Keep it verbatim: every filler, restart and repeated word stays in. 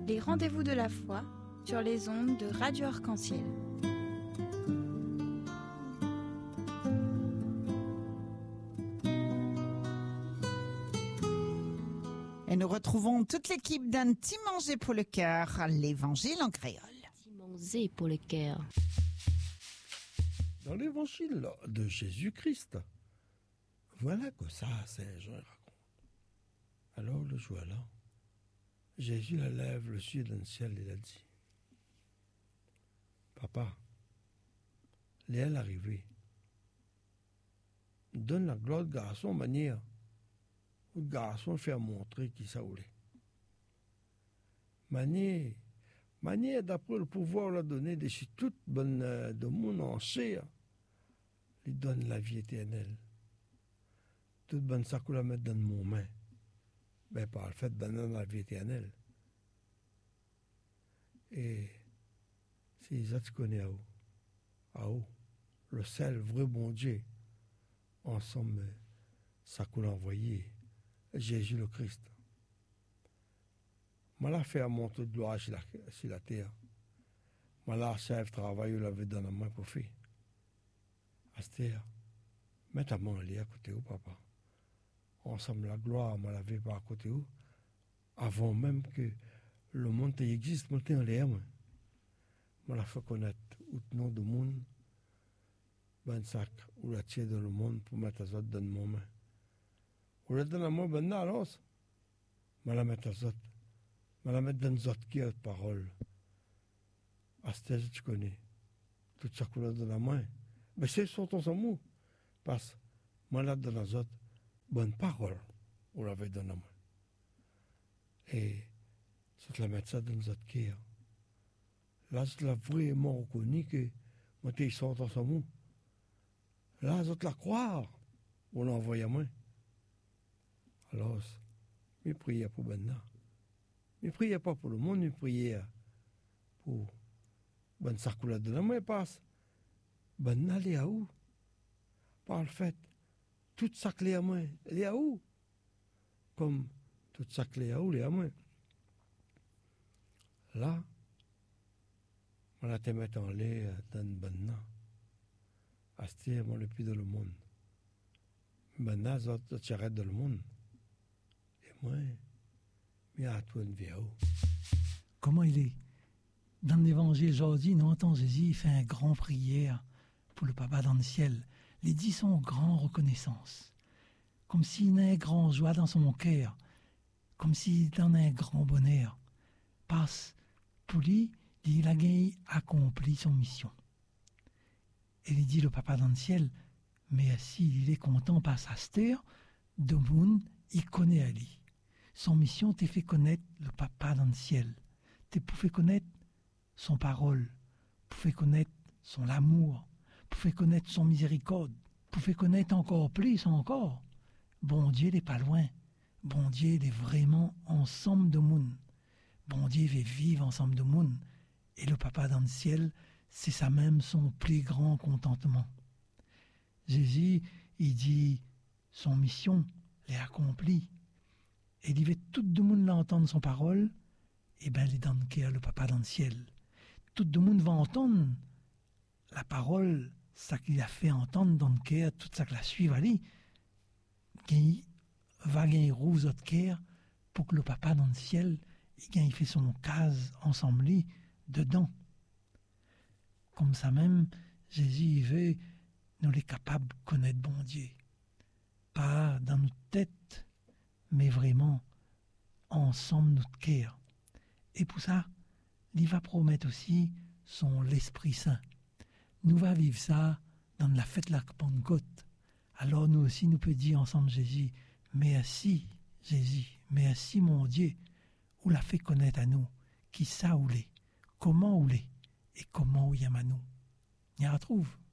Les rendez-vous de la foi sur les ondes de Radio Arc-en-Ciel. Et nous retrouvons toute l'équipe d'un petit manger pour le cœur, l'évangile en créole. Petit manger pour le cœur. Dans l'évangile de Jésus-Christ, voilà que ça, Saint Jean raconte. Alors le jour-là, Jésus la lève le ciel dans le ciel et il a dit, Papa, l'heure est arrivée. Donne la gloire au garçon manière où le garçon fait montrer qui ça voulait. Manière, manière d'après le pouvoir la donner de chez toute bonne euh, de monde entier, lui donne la vie éternelle. Toute bonne ça qu'on la met dans mon main. Ben, par le fait de donner la vie éternelle. Et c'est ça que tu connais à haut. À haut. Le seul vrai bon Dieu. Ensemble, ça qu'on a envoyé. Jésus le Christ. Moi, là, fait un montre de gloire sur la, sur la terre. Moi, là, chef travail, il avait dans la main pour faire. Astère, mets ta main à côté où, papa. Ensemble, la gloire, moi, l'avait pas à côté où. Avant même que le monde existe, moi, t'es en l'air, moi. Moi, la fait connaître, ou le nom du monde, ben sac, ou la tienne dans le monde pour mettre à autres dans mon main. Ou la donne à moi, ben non, alors, moi, la mettre à autres. Moi, la mettre dans les autres qui a de parole. Astère, tu connais. Tout ça qu'on a dans la main. Mais c'est surtout son mot. Parce que moi, là, dans les autres, bonne parole, on l'avait donné à moi. Et c'est la mettre ça dans notre cœur. Là, c'est la vraiment reconnu que moi, t'es sorti dans son mot. Là, c'est la croire, on l'a envoyé à moi. Alors, je priais pour maintenant. Je priais pas pour le monde, je priais pour bonne sarcoulade de la main, passe. Ben, elle est à où? Par le fait, toute sa clé à moi, elle est à où? Comme toute sa clé à où, elle est à moi. Là, on a te mettre en l'air dans une bonne an. À ce moment, on n'est plus dans le monde. Maintenant, tu arrêtes dans le monde. Et moi, mais à toi une vie à où? Comment il est? Dans l'évangile aujourd'hui, nous entendons Jésus faire une grande prière pour le Papa dans le ciel. Les dix sont en grande reconnaissance. Comme s'il a une grande joie dans son cœur. Comme s'il en a un grand bonheur. Parce pour lui, il a accompli son mission. Et il dit le Papa dans le ciel, mais s'il est content par sa terre, de monde, il connaît à lui. Son mission t'a fait connaître le Papa dans le ciel. T'as fait connaître son parole, pour faire connaître son amour, pour faire connaître son miséricorde, pour faire connaître encore plus encore. Bon Dieu n'est pas loin. Bon Dieu est vraiment ensemble de monde. Bon Dieu veut vivre ensemble de monde. Et le Papa dans le ciel, c'est ça même son plus grand contentement. Jésus, il dit, son mission l'est accomplie. Et il veut tout le monde l'entendre son parole, et bien, il est dans le cœur, le Papa dans le ciel. Tout le monde va entendre la parole, ça qu'il a fait entendre dans le cœur, tout ça qu'il a suivi à lui, qu'il va gagner rouge au cœur pour que le Papa dans le ciel, il fait son case ensemble lui, dedans. Comme ça même, Jésus il veut nous les capables de connaître bon Dieu. Pas dans notre tête, mais vraiment ensemble notre cœur. Et pour ça, il va promettre aussi son l'Esprit Saint. Nous va vivre ça dans la fête de la Pentecôte. Alors nous aussi, nous pouvons dire ensemble Jésus, merci Jésus, merci mon Dieu, ou l'a fait connaître à nous, qui ça ou l'est, comment ou l'est, et comment ou y a nous. Y a retrouve.